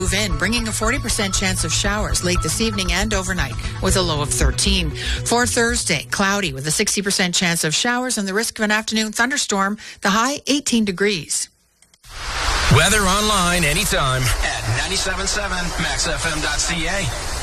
Move in, bringing a 40% chance of showers late this evening and overnight with a low of 13. For Thursday, cloudy with a 60% chance of showers and the risk of an afternoon thunderstorm, the high 18 degrees. Weather online anytime at 97.7 maxfm.ca.